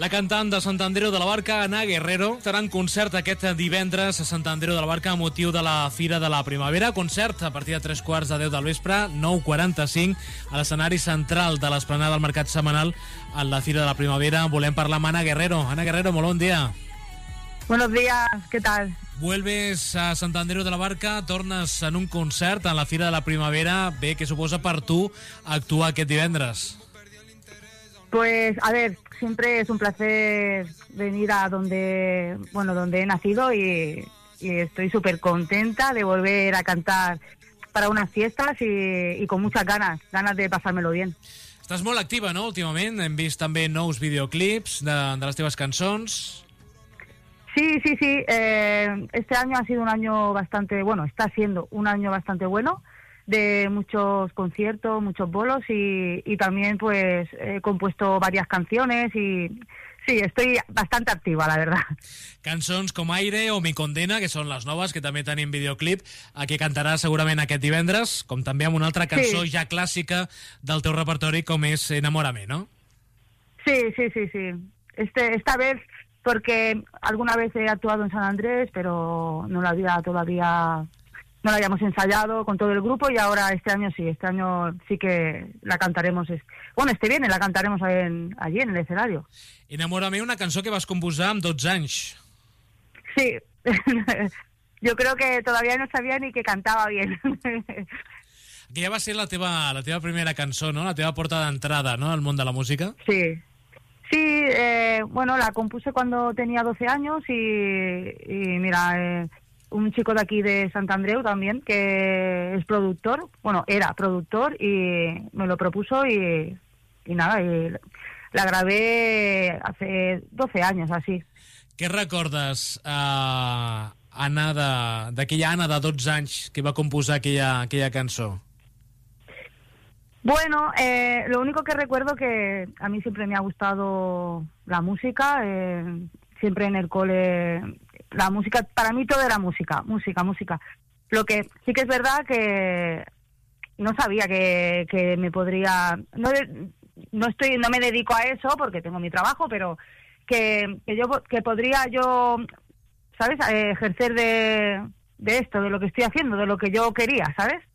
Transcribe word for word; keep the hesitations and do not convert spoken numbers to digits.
La cantant de Sant Andreu de la Barca, Ana Guerrero, estarà en concert aquest divendres a Sant Andreu de la Barca a motiu de la Fira de la Primavera. Concert a partir de tres quarts de deu del vespre, nou quaranta-cinc, a l'escenari central de l'esplanada del Mercat Setmanal a la Fira de la Primavera. Volem parlar amb Ana Guerrero. Ana Guerrero, molt bon dia. Buenos días, ¿qué tal? Vuelves a Sant Andreu de la Barca, tornes en un concert a la Fira de la Primavera. Bé, què suposa per tu actuar aquest divendres? Pues, a ver, siempre es un placer venir a donde, bueno, donde he nacido y, y estoy súper contenta de volver a cantar para unas fiestas y, y con muchas ganas, ganas de pasármelo bien. Estàs molt activa, no?, últimament. Hem vist també nous videoclips de, de les teves cançons. Sí, sí, sí. Eh, este año ha sido un año bastante, bueno, está siendo un año bastante bueno, de muchos conciertos, muchos bolos y, y también pues he compuesto varias canciones y sí, estoy bastante activa, la verdad. Cançons com Aire o Mi Condena, que són les noves, que també tenim videoclip, a què cantaràs segurament aquest divendres, com també amb una altra cançó sí. ja clàssica del teu repertori, com és Enamórame, ¿no? Sí, sí, sí, sí. Este, esta vez, porque alguna vez he actuado en San Andrés, pero no la había todavía... No la habíamos ensayado con todo el grupo y ahora este año sí, este año sí que la cantaremos. Bueno, este viernes la cantaremos en, allí en el escenario. Enamórame, una cançó que vas composar amb dotze anys. Sí, yo creo que todavía no sabía ni que cantaba bien. Aquella va ser la teva, la teva primera cançó, no? La teva porta d'entrada, no?, al món de la música. Sí, sí, eh, bueno, la compuse cuando tenía doce años y, y mira... Eh, un chico de aquí de Sant Andreu también, que es productor, bueno, era productor y me lo propuso y, y nada, y la grabé hace doce años, así. Què recordes, uh, Anna, d'aquella Anna de dotze anys que va composar aquella, aquella cançó? Bueno, eh, lo único que recuerdo que a mí siempre me ha gustado la música, eh, siempre en el cole... La música, para mí todo era música, música, música. Lo que sí que es verdad que no sabía que, que me podría... No, no estoy no me dedico a eso porque tengo mi trabajo, pero que, que yo que podría yo, ¿sabes?, ejercer de, de esto, de lo que estoy haciendo, de lo que yo quería, ¿sabes?